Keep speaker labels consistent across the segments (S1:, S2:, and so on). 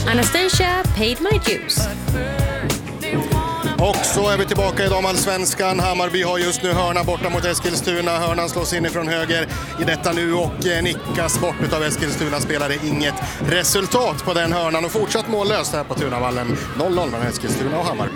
S1: Anastasia paid my dues.
S2: Och så är vi tillbaka i damallsvenskan. Hammarby har just nu hörna borta mot Eskilstuna. Hörnan slås in ifrån höger i detta nu och nickas bort av Eskilstuna. Spelade inget resultat på den hörnan och fortsatt mållöst här på Tunavallen. 0-0 mellan Eskilstuna och Hammarby.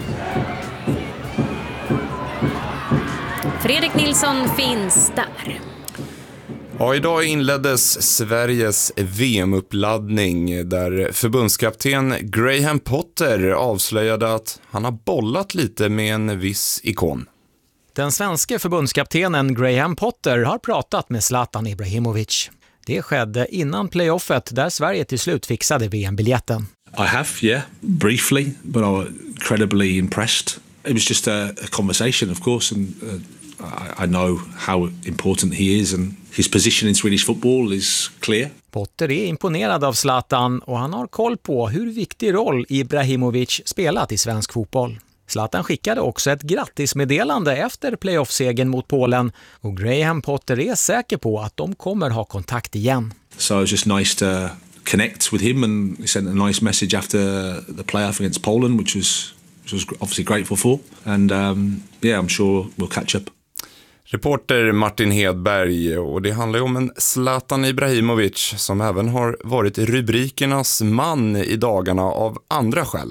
S1: Fredrik Nilsson finns där.
S3: Ja, idag inleddes Sveriges VM-uppladdning där förbundskapten Graham Potter avslöjade att han har bollat lite med en viss ikon.
S4: Den svenska förbundskaptenen Graham Potter har pratat med Zlatan Ibrahimovic. Det skedde innan playoffet där Sverige till slut fixade VM-biljetten.
S5: I have, yeah, briefly, but I was incredibly impressed. It was just a conversation, of course, and I know how important he is and his position in Swedish football is clear.
S4: Potter är imponerad av Zlatan och han har koll på hur viktig roll Ibrahimovic spelat i svensk fotboll. Zlatan skickade också ett grattismeddelande efter playoff-segern mot Polen och Graham Potter är säker på att de kommer ha kontakt igen.
S5: So it was just nice to connect with him and he sent a nice message after the playoff against Poland, which was obviously grateful for. And yeah, I'm sure we'll catch up.
S3: Reporter Martin Hedberg, och det handlar ju om en Zlatan Ibrahimovic som även har varit rubrikernas man i dagarna av andra skäl.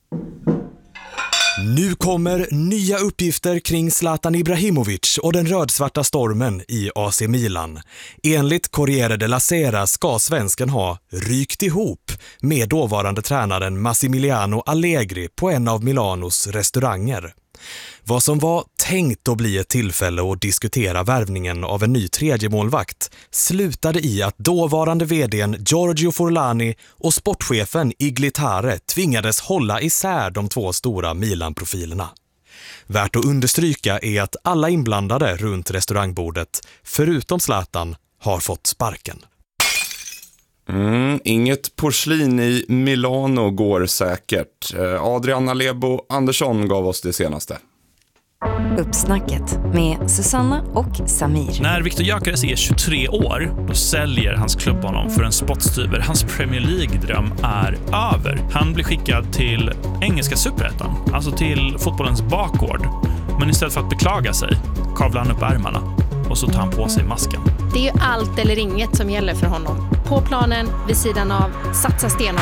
S6: Nu kommer nya uppgifter kring Zlatan Ibrahimovic och den rödsvarta stormen i AC Milan. Enligt Corriere della Sera ska svensken ha rykt ihop med dåvarande tränaren Massimiliano Allegri på en av Milanos restauranger. Vad som var tänkt att bli ett tillfälle att diskutera värvningen av en ny tredje målvakt slutade i att dåvarande vdn Giorgio Forlani och sportchefen Iglitare tvingades hålla isär de två stora Milan-profilerna. Värt att understryka är att alla inblandade runt restaurangbordet, förutom Zlatan, har fått sparken.
S3: Inget porslin i Milano går säkert. Adriana Lebo Andersson gav oss det senaste.
S7: Uppsnacket med Susanna och Samir.
S8: När Viktor Gyökeres är 23 år, då säljer hans klubb honom för en spottstyver. Hans Premier League-dröm är över. Han blir skickad till engelska superettan, alltså till fotbollens bakgård. Men istället för att beklaga sig kavlar han upp ärmarna och så tar han på sig masken.
S9: Det är ju allt eller inget som gäller för honom. På planen, vid sidan av, satsa stenhårt.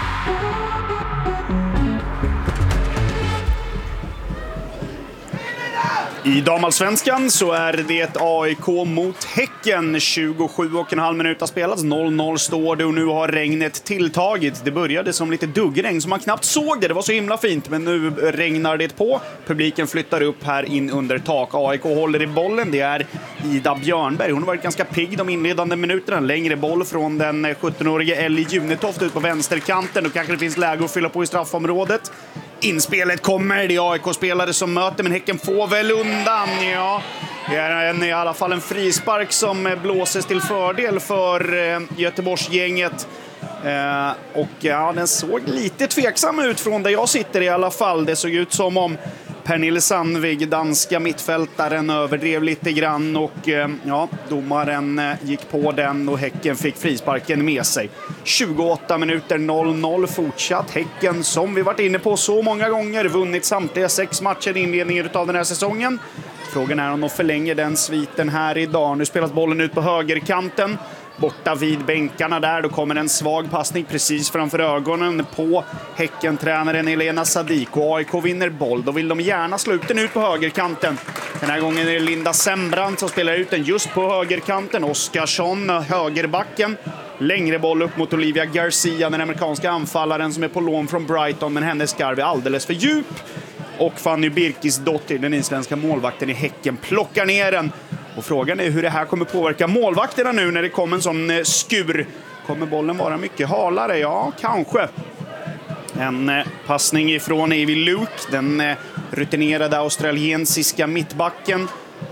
S10: I damallsvenskan så är det AIK mot Häcken. 27,5 minuter spelats, 0-0 står det och nu har regnet tilltagit. Det började som lite duggregn så man knappt såg det. Det var så himla fint, men nu regnar det på. Publiken flyttar upp här in under tak. AIK håller i bollen. Det är Ida Björnberg. Hon har varit ganska pigg de inledande minuterna. Längre boll från den 17-årige Ellie Junetoft ut på vänsterkanten. Och kanske det finns läge att fylla på i straffområdet. Inspelet kommer, det är AIK-spelare som möter, men Häcken får väl undan. Ja, det är i alla fall en frispark som blåses till fördel för Göteborgsgänget. Och ja, den såg lite tveksam ut från där jag sitter i alla fall. Det såg ut som om Pernille Sandvig, danska mittfältaren, överdrev lite grann och ja, domaren gick på den och Häcken fick frisparken med sig. 28 minuter 0-0 fortsatt. Häcken, som vi varit inne på så många gånger, vunnit samtliga 6 matcher i inledningen av den här säsongen. Frågan är om de förlänger den sviten här idag. Nu spelas bollen ut på högerkanten. Borta vid bänkarna där, då kommer en svag passning precis framför ögonen på Häcken-tränaren Elena Sadik. Och AIK vinner boll, då vill de gärna slå ut den ut på högerkanten. Den här gången är det Linda Sembrant som spelar ut den just på högerkanten. Oskarsson, högerbacken. Längre boll upp mot Olivia Garcia, den amerikanska anfallaren som är på lån från Brighton, men hennes skarv är alldeles för djup. Och Fanny Birkisdottir, den isländska målvakten i Häcken, plockar ner den. Och frågan är hur det här kommer påverka målvakterna nu när det kommer en sån skur. Kommer bollen vara mycket halare? Ja, kanske. En passning ifrån Evie Luke, den rutinerade australiensiska mittbacken.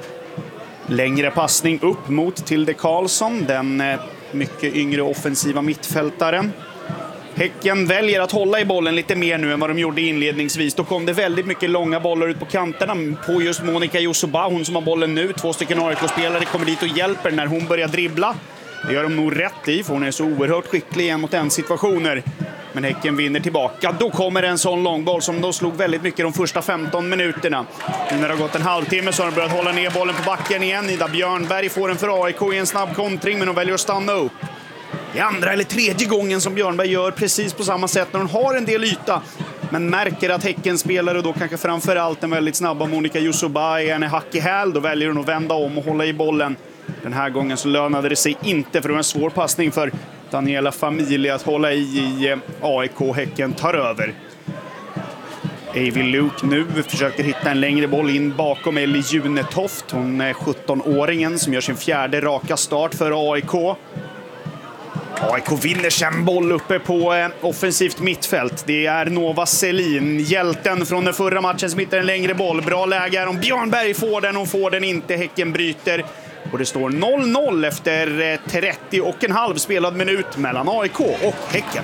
S10: Längre passning upp mot Tilde Karlsson, den mycket yngre offensiva mittfältaren. Häcken väljer att hålla i bollen lite mer nu än vad de gjorde inledningsvis. Då kom det väldigt mycket långa bollar ut på kanterna på just Monica Josuba, hon som har bollen nu. 2 stycken AIK-spelare kommer dit och hjälper när hon börjar dribbla. Det gör de nog rätt i, för hon är så oerhört skicklig igen mot en situationer. Men Häcken vinner tillbaka. Då kommer en sån långboll som då slog väldigt mycket de första 15 minuterna. Nu när det har gått en halvtimme så har de börjat hålla ner bollen på backen igen. Ida Björnberg får den för AIK i en snabb kontring, men de väljer att stanna upp. Det är andra eller tredje gången som Björnberg gör precis på samma sätt när hon har en del yta. Men märker att Häcken spelare, då kanske framförallt den väldigt snabba Monica Yusubai, är hack i häl. Då väljer hon att vända om och hålla i bollen. Den här gången så lönade det sig inte, för det var en svår passning för Daniela Familj att hålla i AIK. Häcken tar över. Avi Luke nu försöker hitta en längre boll in bakom Ellie Junetoft. Hon är 17-åringen som gör sin fjärde raka start för AIK. AIK vinner sen boll uppe på offensivt mittfält. Det är Nova Selin, hjälten från den förra matchen, som hittar en längre boll. Bra läge om Björnberg får den, hon får den inte. Häcken bryter. Och det står 0-0 efter 30,5 spelad minut mellan AIK och Häcken.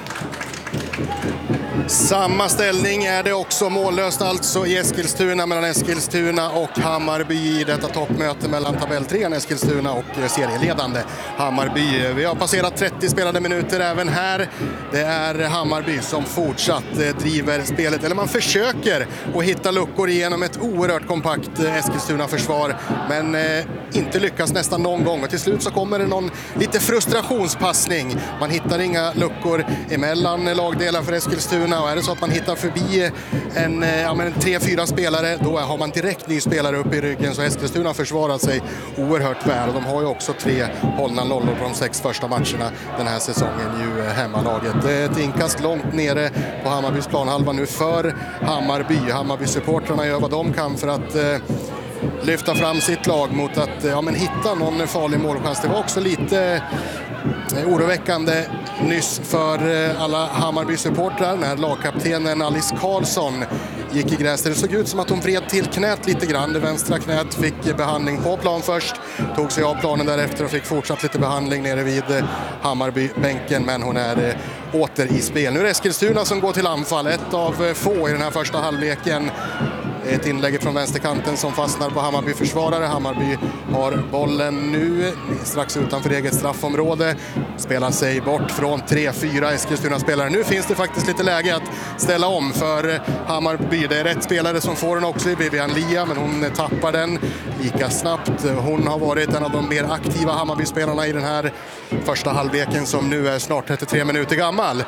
S2: Samma ställning är det också, mållöst alltså i Eskilstuna mellan Eskilstuna och Hammarby i detta toppmöte mellan tabelltrean Eskilstuna och serieledande Hammarby. Vi har passerat 30 spelade minuter även här. Det är Hammarby som fortsatt driver spelet, eller man försöker att hitta luckor genom ett oerhört kompakt Eskilstuna-försvar, men inte lyckas nästan någon gång. Och till slut så kommer det någon lite frustrationspassning. Man hittar inga luckor emellan lagdelar för Eskilstuna. Och är det så att man hittar förbi en 3-4 spelare, då har man direkt ny spelare upp i ryggen. Så Eskilstuna försvarar sig oerhört väl. Och de har ju också 3 hållna nollor på de 6 första matcherna den här säsongen, ju hemmalaget. Ett inkast långt nere på Hammarbys planhalva nu för Hammarby. Hammarby-supportrarna gör vad de kan för att lyfta fram sitt lag mot att hitta någon farlig målchans. Det var också lite oroväckande nyss för alla Hammarby-supportrar när lagkaptenen Alice Karlsson gick i gräs. Det såg ut som att hon vred till knät lite grann. Det vänstra knät fick behandling på plan först, tog sig av planen därefter och fick fortsatt lite behandling nere vid Hammarby-bänken, men hon är åter i spel. Nu är det Eskilstuna som går till anfall, ett av få i den här första halvleken. Ett inlägg från vänsterkanten som fastnar på Hammarby-försvarare. Hammarby har bollen nu strax utanför eget straffområde. Spelar sig bort från 3-4 Eskilstuna-spelare. Nu finns det faktiskt lite läge att ställa om för Hammarby. Det är rätt spelare som får den också i Vivian Lia, men hon tappar den lika snabbt. Hon har varit en av de mer aktiva Hammarby-spelarna i den här första halvleken som nu är snart 33 minuter gammal.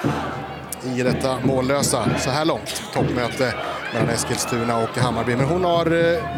S2: I detta mållösa, så här långt, toppmöte mellan Eskilstuna och Hammarby. Men hon har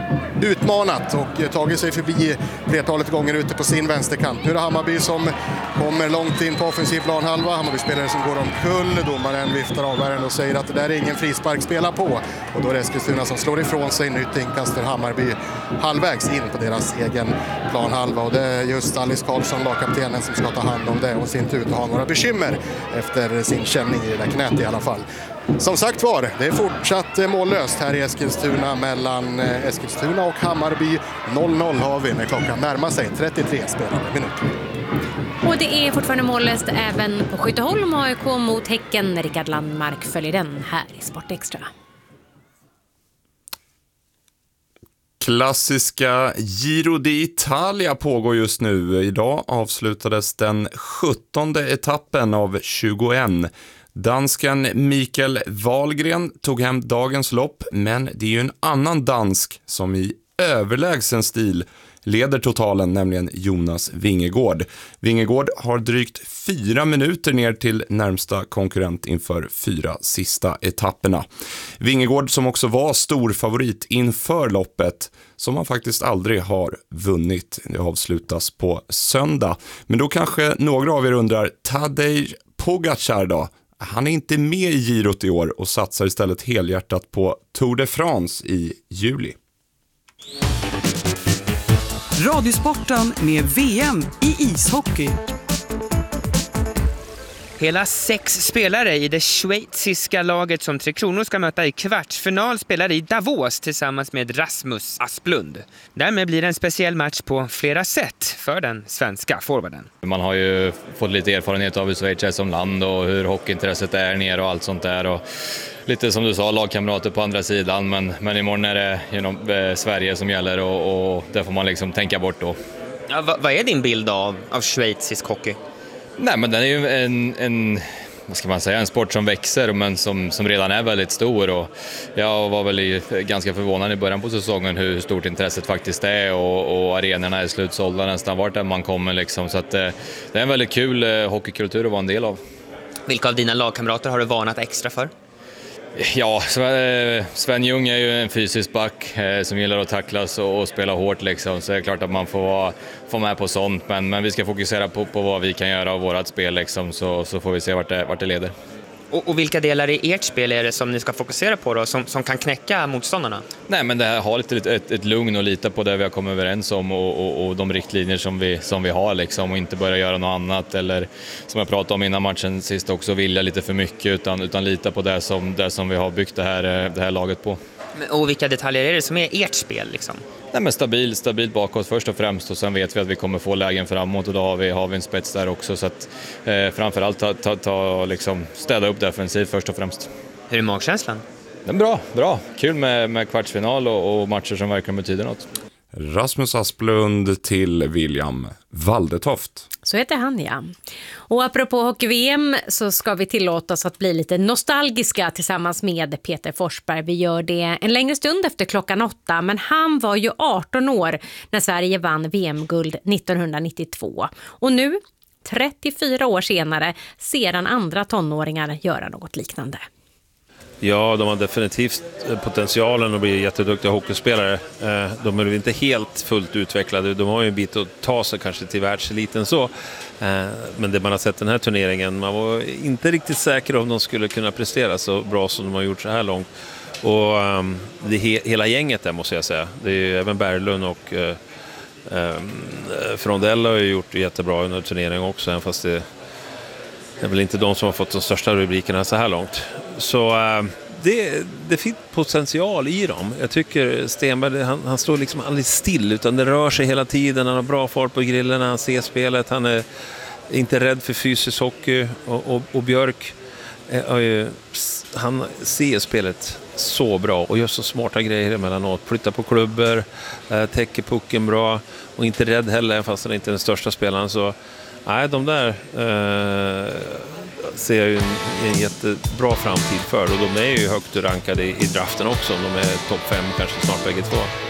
S2: utmanat och tagit sig förbi flertalet gånger ute på sin vänsterkant. Nu är det Hammarby som kommer långt in på offensiv planhalva. Hammarby-spelare som går omkull. Domaren viftar av här och säger att det där är ingen frispark, spela på. Och då är det Eskilstuna som slår ifrån sig. Nytt inkast för Hammarby halvvägs in på deras egen planhalva. Och det är just Alice Karlsson, lagkaptenen, som ska ta hand om det och ser inte ut att ha några bekymmer efter sin känning i det där knät i alla fall. Som sagt var, det är fortsatt mållöst här i Eskilstuna mellan Eskilstuna och Hammarby. 0-0 har vi när klockan närmar sig 33 spelade minuter.
S1: Och det är fortfarande mållöst även på Skytteholm. AIK mot Häcken. Rickard Landmark följer den här i Sportextra.
S3: Klassiska Giro d'Italia pågår just nu. Idag avslutades den 17:e etappen av 21. Dansken Mikael Wahlgren tog hem dagens lopp, men det är ju en annan dansk som i överlägsen stil leder totalen, nämligen Jonas Vingegaard. Vingegaard har drygt 4 minuter ner till närmsta konkurrent inför 4 sista etapperna. Vingegaard som också var stor favorit inför loppet, som han faktiskt aldrig har vunnit. Det avslutas på söndag. Men då kanske några av er undrar, Tadej Pogačar då? Han är inte med i girot i år och satsar istället helhjärtat på Tour de France i juli.
S11: Radiosporten med VM i ishockey.
S12: Hela 6 spelare i det schweiziska laget som Tre Kronor ska möta i kvartsfinal spelar i Davos tillsammans med Rasmus Asplund. Därmed blir det en speciell match på flera sätt för den svenska forwarden.
S13: Man har ju fått lite erfarenhet av hur Schweiz är som land och hur hockeyintresset är nere och allt sånt där. Och lite som du sa, lagkamrater på andra sidan, men imorgon är det Sverige som gäller och det får man liksom tänka bort då.
S12: Ja, vad är din bild av schweizisk hockey?
S13: Nej, men den är ju en vad ska man säga, en sport som växer men som redan är väldigt stor, och jag var väl ganska förvånad i början på säsongen hur stort intresset faktiskt är, och arenorna är slutsålda nästan vart där man kommer liksom, så att det är en väldigt kul hockeykultur att vara en del av.
S12: Vilka av dina lagkamrater har du varnat extra för?
S13: Ja, Sven Ljung är ju en fysisk back som gillar att tacklas och spela hårt liksom, så det är klart att man får med på sånt, men vi ska fokusera på vad vi kan göra av vårat spel liksom, så får vi se vart det leder.
S12: Och vilka delar i ert spel är det som ni ska fokusera på då, som kan knäcka motståndarna?
S13: Nej, men det här har ett lugn och lita på det vi har kommit överens om, och de riktlinjer som vi har liksom, och inte börja göra något annat, eller som jag pratade om innan matchen sist också, vilja lite för mycket, utan lita på det som vi har byggt det här laget på.
S12: Och vilka detaljer är det som är ert spel liksom?
S13: Nej, men stabilt bakåt först och främst, och sen vet vi att vi kommer få lägen framåt, och då har vi en spets där också, så att framförallt liksom städa upp defensivt först och främst.
S12: Hur är magkänslan?
S13: Den är bra. Kul med kvartsfinal och matcher som verkligen betyder något.
S3: Rasmus Asplund till William Waldetoft.
S1: Så heter han, ja. Och apropå hockey-VM så ska vi tillåta oss att bli lite nostalgiska tillsammans med Peter Forsberg. Vi gör det en längre stund efter 8:00, men han var ju 18 år när Sverige vann VM-guld 1992. Och nu, 34 år senare, ser han andra tonåringar göra något liknande.
S14: Ja, de har definitivt potentialen att bli jätteduktiga hockeyspelare. De är inte helt fullt utvecklade. De har ju en bit att ta sig kanske till världseliten så. Men det man har sett den här turneringen, man var inte riktigt säker om de skulle kunna prestera så bra som de har gjort så här långt. Och det hela gänget där måste jag säga. Det är ju även Berglund och Frondell har ju gjort jättebra under turneringen också, även fast det är väl inte de som har fått de största rubrikerna så här långt. Så det finns potential i dem. Jag tycker Stenberg, han står liksom aldrig still, utan det rör sig hela tiden. Han har bra fart på grillen, han ser spelet. Han är inte rädd för fysisk hockey. Och Björk, han ser spelet så bra och gör så smarta grejer emellanåt. Flyttar på klubbor, täcker pucken bra och inte rädd heller, fast han inte är den största spelaren. Så nej, de där ser jag ju en jättebra framtid för, och de är ju högt rankade i draften också. De är topp 5 kanske snart bägge två.